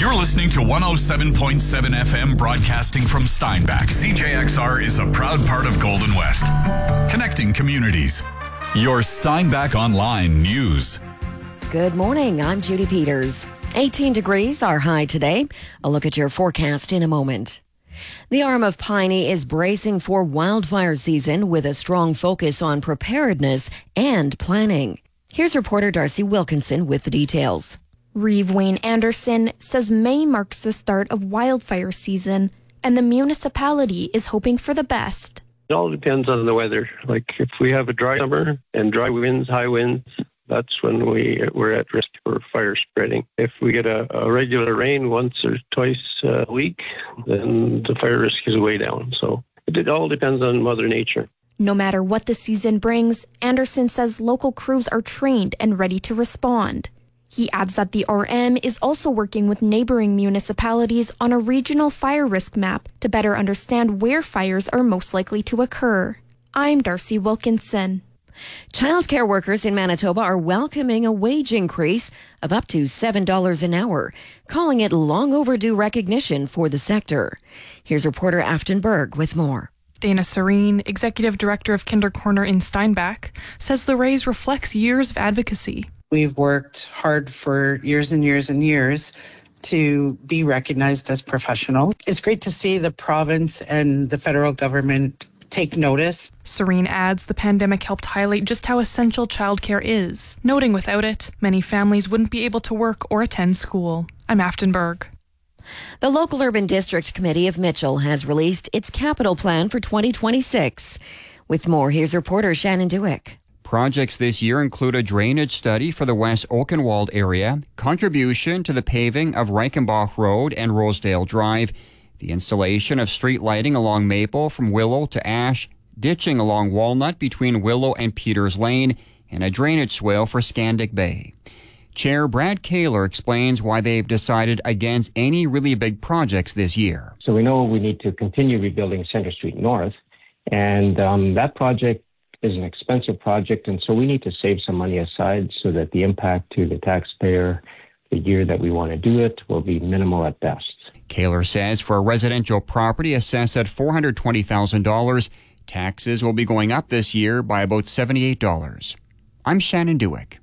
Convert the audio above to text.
You're listening to 107.7 FM broadcasting from Steinbach. CJXR is a proud part of Golden West. Connecting communities. Your Steinbach Online News. Good morning. I'm Judy Peters. 18 degrees are high today. A look at your forecast in a moment. The Arm of Piney is bracing for wildfire season with a strong focus on preparedness and planning. Here's reporter Darcy Wilkinson with the details. Reeve Wayne Anderson says May marks the start of wildfire season, and the municipality is hoping for the best. It all depends on the weather. Like if we have a dry summer and dry winds, high winds, that's when we're at risk for fire spreading. If we get a regular rain once or twice a week, then the fire risk is way down. So it all depends on Mother Nature. No matter what the season brings, Anderson says local crews are trained and ready to respond. He adds that the RM is also working with neighboring municipalities on a regional fire risk map to better understand where fires are most likely to occur. I'm Darcy Wilkinson. Childcare workers in Manitoba are welcoming a wage increase of up to $7 an hour, calling it long overdue recognition for the sector. Here's reporter Afton Berg with more. Dana Serene, Executive Director of Kinder Corner in Steinbach, says the raise reflects years of advocacy. We've worked hard for years and years and years to be recognized as professional. It's great to see the province and the federal government take notice. Serene adds the pandemic helped highlight just how essential childcare is, noting without it, many families wouldn't be able to work or attend school. I'm Afton Berg. The local urban district committee of Mitchell has released its capital plan for 2026. With more, here's reporter Shannon Dewick. Projects this year include a drainage study for the West Oakenwald area, contribution to the paving of Reichenbach Road and Rosedale Drive, the installation of street lighting along Maple from Willow to Ash, ditching along Walnut between Willow and Peters Lane, and a drainage swale for Scandic Bay. Chair Brad Kaler explains why they've decided against any really big projects this year. So we know we need to continue rebuilding Centre Street North, and that project is an expensive project, and so we need to save some money aside so that the impact to the taxpayer the year that we want to do it will be minimal at best. Kaler says for a residential property assessed at $420,000, taxes will be going up this year by about $78. I'm Shannon Dewick.